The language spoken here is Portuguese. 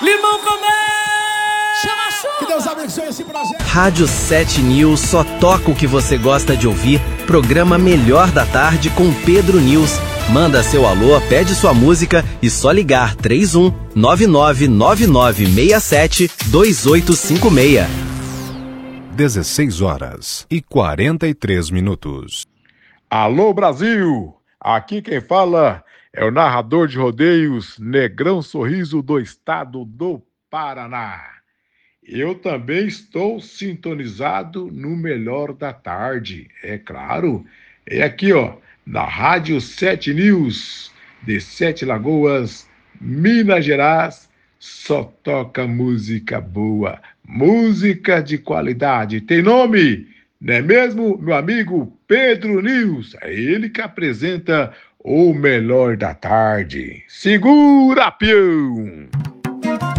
Limão com mel! Chama a chuva! Que Deus abençoe esse projeto. Rádio 7 News só toca o que você gosta de ouvir. Programa Melhor da Tarde com Pedro News. Manda seu alô, pede sua música e só ligar 31 999967 2856. 16h43. Alô, Brasil! Aqui quem fala é o narrador de rodeios Negrão Sorriso do estado do Paraná. Eu também estou sintonizado no Melhor da Tarde, é claro. É aqui, ó, na Rádio 7 News, de Sete Lagoas, Minas Gerais, só toca música boa, música de qualidade. Tem nome, não é mesmo, meu amigo Pedro News? É ele que apresenta o Melhor da Tarde. Segura, peão!